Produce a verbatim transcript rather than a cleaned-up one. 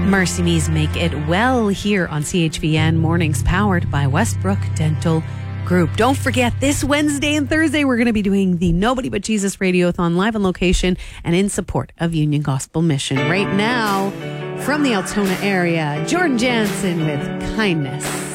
Mercy Me's Make It Well here on C H V N Mornings, powered by Westbrook Dental Group. Don't forget, this Wednesday and Thursday, we're going to be doing the Nobody But Jesus Radiothon live on location and in support of Union Gospel Mission. Right now, from the Altona area, Jordan Jansen with Kindness.